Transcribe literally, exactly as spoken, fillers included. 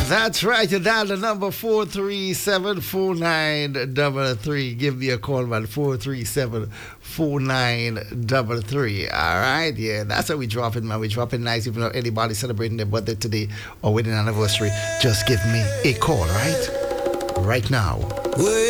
That's right. You dial the number four three seven, four nine three three. Give me a call, man. four three seven, four nine three three. All right. Yeah, that's how we drop it, man. We drop it nice. Even though anybody celebrating their birthday today or wedding anniversary, just give me a call, right? Right now.